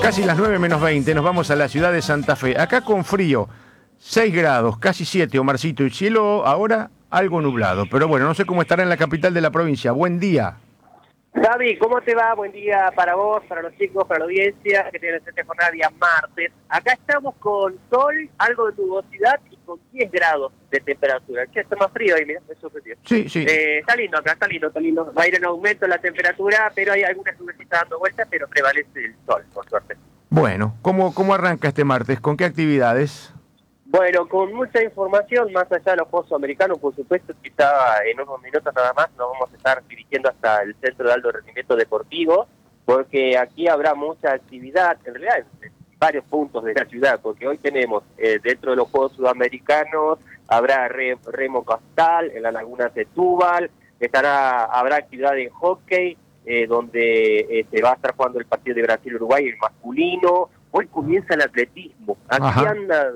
Casi las 9 menos 20, nos vamos a la ciudad de Santa Fe. Acá con frío, 6 grados, casi 7, Omarcito, y cielo ahora algo nublado. Pero bueno, no sé cómo estará en la capital de la provincia. Buen día. David, ¿cómo te va? Buen día para vos, para los chicos, para la audiencia que tienen esta jornada día martes. Acá estamos con sol, algo de nubosidad y con 10 grados de temperatura. Che, está más frío ahí, mira, es sorprendido. Sí, sí. Está lindo acá, está lindo. Va a ir en aumento la temperatura, pero hay algunas nubecitas dando vueltas, pero prevalece el sol, por suerte. Bueno, ¿cómo arranca este martes? ¿Con qué actividades? Bueno, con mucha información, más allá de los Juegos Americanos, por supuesto, quizá en unos minutos nada más nos vamos a estar dirigiendo hasta el Centro de Alto Rendimiento Deportivo, porque aquí habrá mucha actividad, en realidad en varios puntos de la ciudad, porque hoy tenemos dentro de los Juegos Sudamericanos, habrá remo costal en la laguna de Túbal, habrá actividad de hockey, donde se va a estar jugando el partido de Brasil-Uruguay, el masculino. Hoy comienza el atletismo. Aquí anda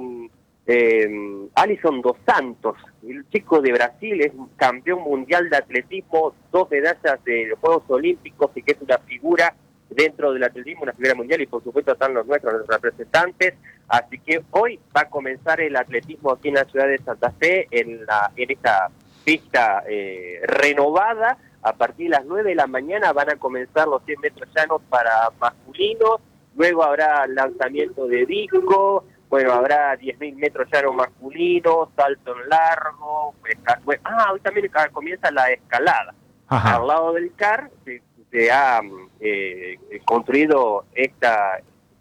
Alison dos Santos, el chico de Brasil, es campeón mundial de atletismo, 2 medallas de los Juegos Olímpicos, y que es una figura dentro del atletismo, una figura mundial, y por supuesto están los nuestros representantes. Así que hoy va a comenzar el atletismo aquí en la ciudad de Santa Fe, en esta pista renovada. A partir de las 9 de la mañana van a comenzar los 100 metros llanos para masculinos. Luego habrá lanzamiento de disco, bueno, habrá 10.000 metros llanos masculinos, salto en largo. Hoy también comienza la escalada. Ajá. Al lado del CAR se ha construido esta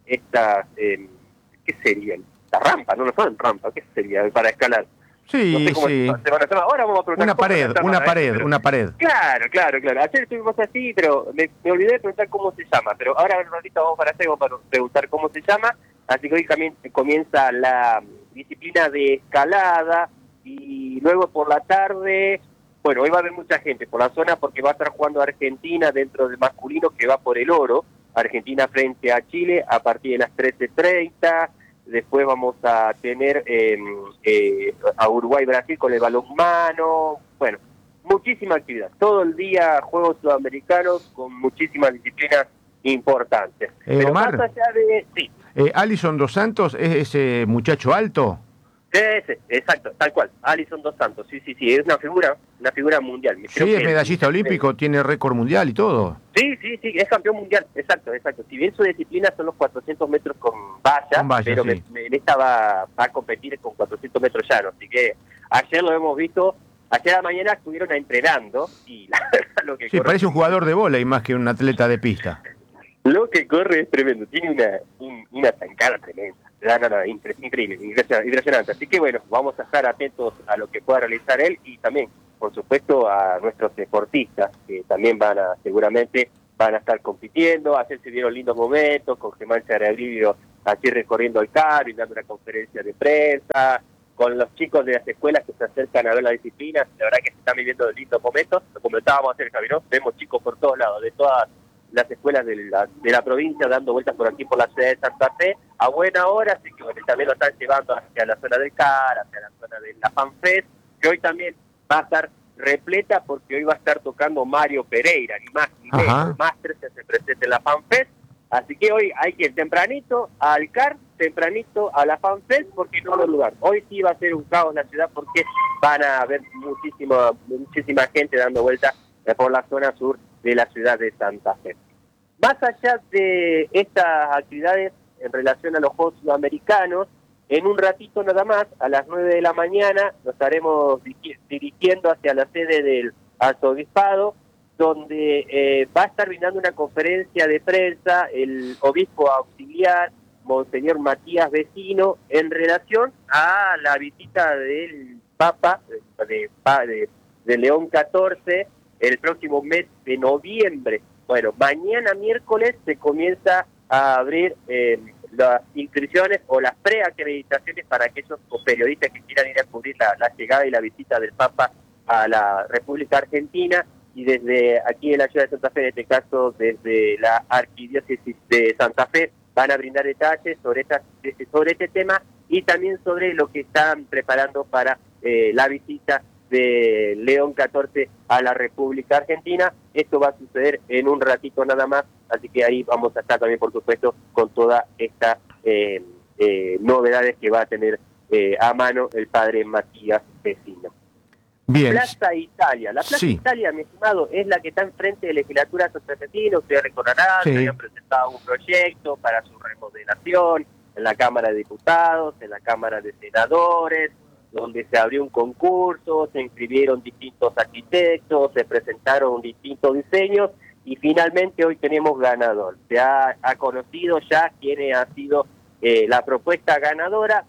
¿qué sería? La rampa, no son rampa, ¿qué sería para escalar? Sí, no sé cómo sí. se van a hacer. Ahora vamos a preguntar una pared. Claro. Ayer estuvimos así, pero me olvidé de preguntar cómo se llama. Pero ahora en un ratito vamos para allá y vamos a preguntar cómo se llama. Así que hoy comienza la disciplina de escalada, y luego por la tarde, bueno, hoy va a haber mucha gente por la zona porque va a estar jugando Argentina dentro del masculino, que va por el oro. Argentina frente a Chile a partir de las 13:30. Después vamos a tener a Uruguay-Brasil con el balonmano. Bueno, muchísima actividad. Todo el día Juegos Sudamericanos con muchísimas disciplinas importantes. Pero Omar, más allá de... Sí. Alison dos Santos es ese muchacho alto. Ese, exacto, tal cual. Alison dos Santos, sí, es una figura mundial. Sí, es medallista olímpico, tiene récord mundial y todo. Sí, es campeón mundial, exacto. Si bien su disciplina son los 400 metros con valla, pero sí. en esta va a competir con 400 metros llanos. Así que ayer lo hemos visto, ayer a la mañana estuvieron entrenando y la verdad lo que sí, parece un jugador de vóley más que un atleta de pista. Lo que corre es tremendo, tiene una zancada tremenda. Increíble, impresionante. Así que bueno, vamos a estar atentos a lo que pueda realizar él, y también, por supuesto, a nuestros deportistas, que también seguramente van a estar compitiendo. Ayer se dieron lindos momentos con Germán Charebrivio aquí recorriendo el CAR, dando una conferencia de prensa, con los chicos de las escuelas que se acercan a ver la disciplina. La verdad que se están viviendo lindos momentos. Lo comentábamos ayer, Javier, ¿no? Vemos chicos por todos lados, de todas las escuelas de la provincia, dando vueltas por aquí por la ciudad de Santa Fe a buena hora. Así que bueno, también lo están llevando hacia la zona del CAR, hacia la zona de la FanFest, que hoy también va a estar repleta, porque hoy va a estar tocando Mario Pereira, ni más ni menos. El máster que se presenta en la FanFest. Así que hoy hay que ir tempranito al CAR, tempranito a la FanFest, porque no hay lugar. Hoy sí va a ser un caos la ciudad, porque van a haber muchísima gente dando vueltas por la zona sur de la ciudad de Santa Fe. Más allá de estas actividades en relación a los Juegos Sudamericanos, en un ratito nada más, a las 9 de la mañana, nos estaremos dirigiendo hacia la sede del arzobispado, donde va a estar brindando una conferencia de prensa el obispo auxiliar, Monseñor Matías Vecino, en relación a la visita del Papa de León XIV el próximo mes de noviembre. Bueno, mañana miércoles se comienza a abrir las inscripciones o las preacreditaciones para aquellos periodistas que quieran ir a cubrir la llegada y la visita del Papa a la República Argentina. Y desde aquí en la ciudad de Santa Fe, en este caso desde la Arquidiócesis de Santa Fe, van a brindar detalles sobre este tema, y también sobre lo que están preparando para la visita de León 14 a la República Argentina. Esto va a suceder en un ratito nada más, así que ahí vamos a estar también, por supuesto, con todas estas novedades que va a tener a mano el padre Matías Vecino. Bien. Plaza Italia. La Plaza Italia, mi estimado, es la que está enfrente de la legislatura santafesina. Ustedes recordarán que habían presentado un proyecto para su remodelación en la Cámara de Diputados, en la Cámara de Senadores, donde se abrió un concurso, se inscribieron distintos arquitectos, se presentaron distintos diseños y finalmente hoy tenemos ganador. Se ha conocido ya quién ha sido la propuesta ganadora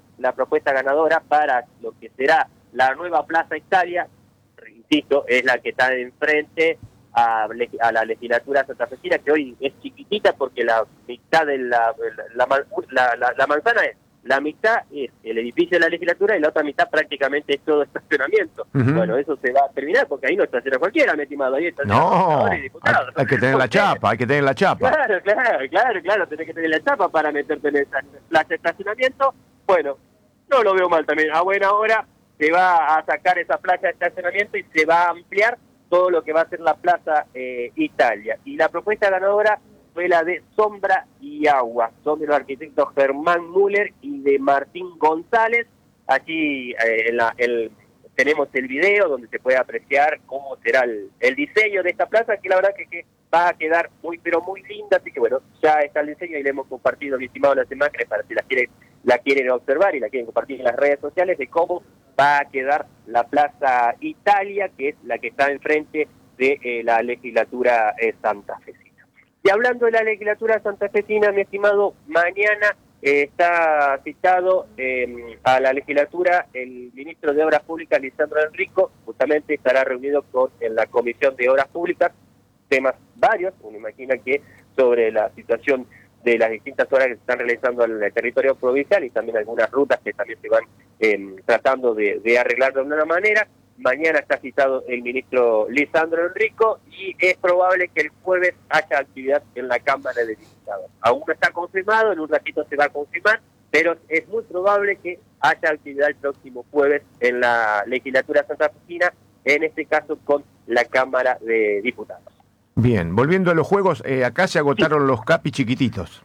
para lo que será la nueva Plaza Italia. Insisto, es la que está enfrente a la legislatura santafesina, que hoy es chiquitita porque la mitad de la manzana es, la mitad es el edificio de la legislatura y la otra mitad prácticamente es todo estacionamiento. Bueno, eso se va a terminar porque ahí no estaciona cualquiera, mi estimado, ahí estaciona senadores y diputados. Hay que tener la chapa, hay que tener la chapa. Claro, tenés que tener la chapa para meterte en esa plaza de estacionamiento. Bueno, no lo veo mal también. A buena hora se va a sacar esa plaza de estacionamiento y se va a ampliar todo lo que va a ser la Plaza Italia. Y la propuesta ganadora fue la de Sombra y Agua. Son de los arquitectos Germán Müller y de Martín González. Aquí tenemos el video donde se puede apreciar cómo será el diseño de esta plaza, que la verdad que va a quedar muy, pero muy linda. Así que bueno, ya está el diseño y le hemos compartido, mi estimado, las imágenes para si la quieren observar y la quieren compartir en las redes sociales de cómo va a quedar la Plaza Italia, que es la que está enfrente de la legislatura santafesina. Y hablando de la legislatura santafesina, mi estimado, mañana está citado a la legislatura el ministro de Obras Públicas, Lisandro Enrico. Justamente estará reunido en la Comisión de Obras Públicas, temas varios, uno imagina que sobre la situación de las distintas obras que se están realizando en el territorio provincial y también algunas rutas que también se van tratando de arreglar de alguna manera. Mañana está citado el ministro Lisandro Enrico y es probable que el jueves haya actividad en la Cámara de Diputados. Aún no está confirmado, en un ratito se va a confirmar, pero es muy probable que haya actividad el próximo jueves en la legislatura santafesina, en este caso con la Cámara de Diputados. Bien, volviendo a los juegos, acá se agotaron los capi chiquititos.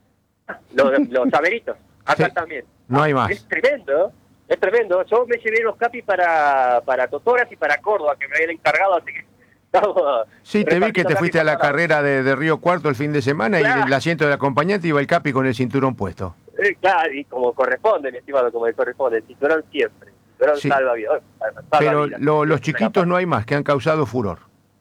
Los saberitos, acá también. No hay más. Es tremendo. Yo me llevé los capis para Totoras y para Córdoba, que me habían encargado, así que estamos... Sí, te vi que te fuiste a la carrera de Río Cuarto el fin de semana y el asiento del acompañante iba el capi con el cinturón puesto. Claro, y como corresponde, mi estimado, como corresponde, el cinturón siempre. El cinturón salva vida. Pero los chiquitos no hay más, que han causado furor.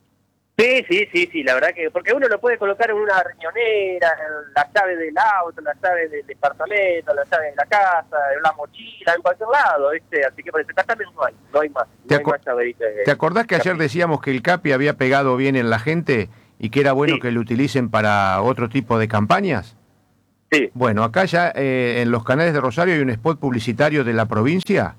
Sí, la verdad que... Porque uno lo puede colocar en una riñonera, en la llave del auto, la llave del departamento, la llave de la casa, en la mochila, en cualquier lado, ¿viste? Así que por eso acá también no hay más. ¿Te acordás que ayer decíamos que el capi había pegado bien en la gente y que era bueno que lo utilicen para otro tipo de campañas? Sí. Bueno, acá ya en los canales de Rosario hay un spot publicitario de la provincia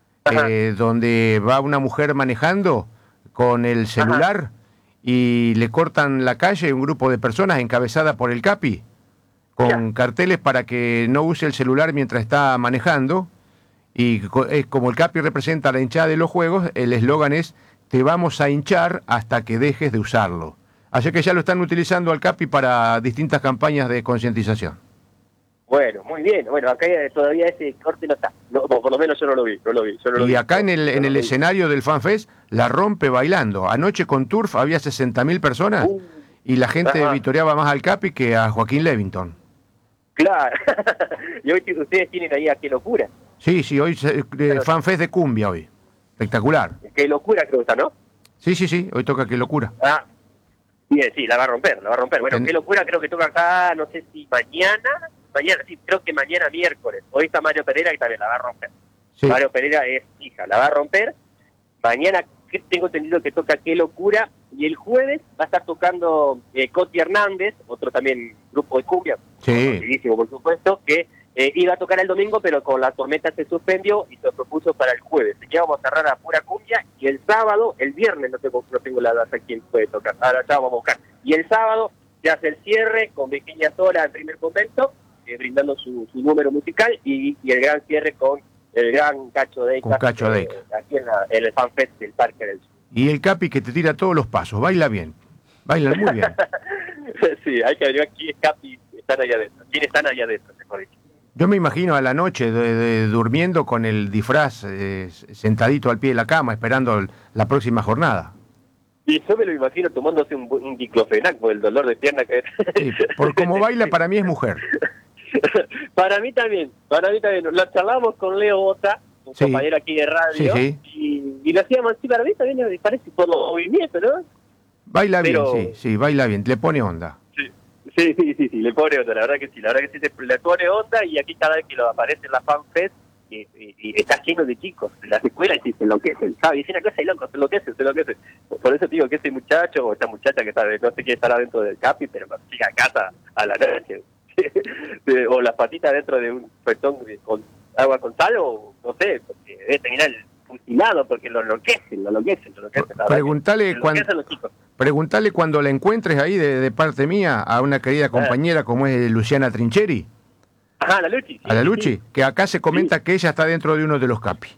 donde va una mujer manejando con el celular y le cortan la calle un grupo de personas encabezada por el capi con carteles para que no use el celular mientras está manejando y como el capi representa la hinchada de los juegos, el eslogan es: te vamos a hinchar hasta que dejes de usarlo. Así que ya lo están utilizando al capi para distintas campañas de concientización. Bueno, muy bien. Bueno, acá todavía ese corte no está. No, por lo menos yo no lo vi. Y acá en el escenario del FanFest la rompe bailando. Anoche con Turf había 60.000 personas y la gente vitoreaba más al Capi que a Joaquín Levington. Claro. Y hoy ustedes tienen ahí a Qué Locura. Sí, hoy FanFest de cumbia hoy. Espectacular. Qué Locura creo que está, ¿no? Sí, hoy toca Qué Locura. Bien, sí, la va a romper. Bueno, Qué Locura creo que toca acá, no sé si mañana, sí, creo que mañana miércoles. Hoy está Mario Pereira y también la va a romper. Sí. Mario Pereira es hija, la va a romper. Mañana tengo entendido que toca Qué Locura y el jueves va a estar tocando Coti Hernández, otro también grupo de cumbia, conocidísimo por supuesto, que iba a tocar el domingo pero con la tormenta se suspendió y se propuso para el jueves. Así que vamos a cerrar a pura cumbia y el sábado, el viernes no tengo la data quién puede tocar, ahora ya vamos a buscar. Y el sábado se hace el cierre con Virginia Sola en primer momento, brindando su número musical y el gran cierre con el gran Cacho Deica. Con Cacho Deica. Aquí en el FanFest del Parque del Sur. Y el Capi que te tira todos los pasos, baila bien, baila muy bien. Sí, hay que averiguar quiénes Capi están allá adentro. ¿Quiénes están allá adentro, mejor dicho? Yo me imagino a la noche durmiendo con el disfraz sentadito al pie de la cama esperando la próxima jornada. Y yo me lo imagino tomándose un diclofenac por el dolor de pierna que... Sí, por cómo baila para mí es mujer. Para mí también. Lo charlamos con Leo Bota, un compañero aquí de radio, y lo hacíamos así, para mí también me parece por los movimientos, ¿no? Baila bien, sí, baila bien, le pone onda. Sí, le pone onda, la verdad que sí, le pone onda, y aquí cada vez que lo aparece en la FanFest, y está lleno de chicos, en las escuelas y se enloquecen, ¿sabes? Dicen una cosa y loco, se enloquecen. Por eso digo que ese muchacho, o esta muchacha que está, no sé quién estará dentro del Capi, pero cuando llega a casa a la noche, o las patitas dentro de un petón con agua con sal, o no sé, porque debe terminar fusilado, porque lo enloquecen. Preguntale cuando la encuentres ahí de parte mía a una querida compañera como es Luciana Trincheri. Ajá, la Luchi. A la Luchi, que acá se comenta que ella está dentro de uno de los Capi.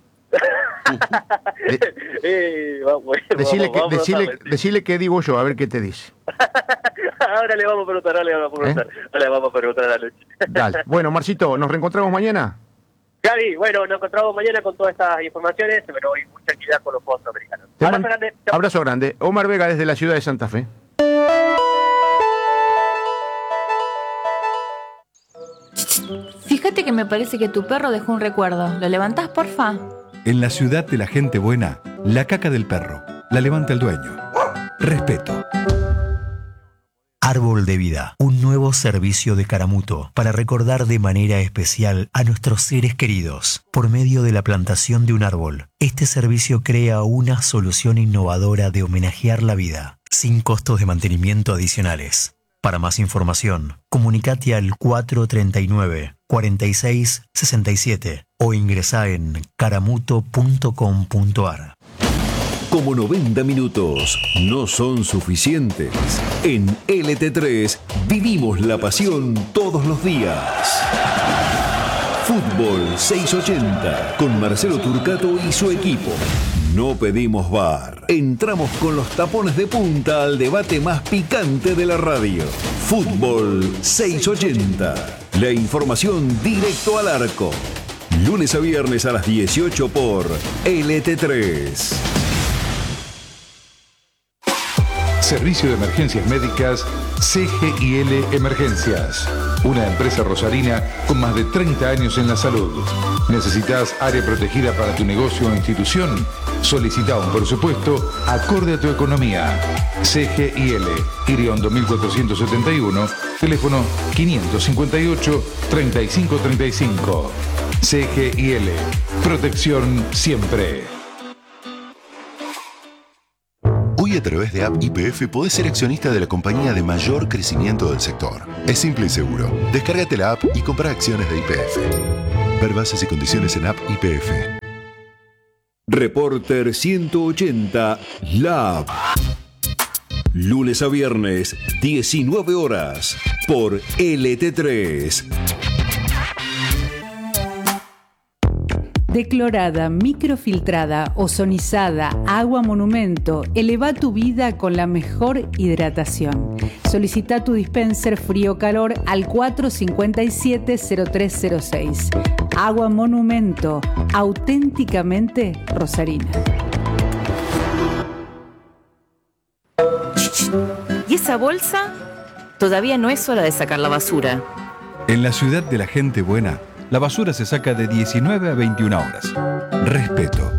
Decile qué digo yo, a ver qué te dice. Ahora le vamos a preguntar a la Luchi. Dale. Bueno, Marcito, ¿nos reencontramos mañana? Gaby, bueno, nos encontramos mañana con todas estas informaciones, pero hoy mucha actividad con los Juegos Americanos. Abrazo grande. Omar Vega desde la ciudad de Santa Fe. Fíjate que me parece que tu perro dejó un recuerdo. ¿Lo levantás, porfa? En la ciudad de la gente buena, la caca del perro la levanta el dueño. Respeto. Árbol de Vida, un nuevo servicio de Caramuto para recordar de manera especial a nuestros seres queridos por medio de la plantación de un árbol. Este servicio crea una solución innovadora de homenajear la vida, sin costos de mantenimiento adicionales. Para más información, comunicate al 439-4667 o ingresá en caramuto.com.ar. Como 90 minutos no son suficientes, en LT3 vivimos la pasión todos los días. Fútbol 680 con Marcelo Turcato y su equipo. No pedimos VAR. Entramos con los tapones de punta al debate más picante de la radio. Fútbol 680. La información directo al arco. Lunes a viernes a las 18 por LT3. Servicio de Emergencias Médicas CGIL Emergencias. Una empresa rosarina con más de 30 años en la salud. ¿Necesitas área protegida para tu negocio o institución? Solicita un presupuesto acorde a tu economía. CGIL, Iriondo 1471, teléfono 558-3535. CGIL, protección siempre. Hoy a través de App YPF podés ser accionista de la compañía de mayor crecimiento del sector. Es simple y seguro. Descárgate la app y compra acciones de YPF. Ver bases y condiciones en App YPF. Reporter 180 Lab. Lunes a viernes, 19 horas, por LT3. Declorada, microfiltrada, ozonizada, agua monumento. Eleva tu vida con la mejor hidratación. Solicita tu dispenser frío-calor al 457-0306. Agua monumento, auténticamente rosarina. ¿Y esa bolsa? Todavía no es hora de sacar la basura. En la ciudad de la gente buena, la basura se saca de 19 a 21 horas. Respeto.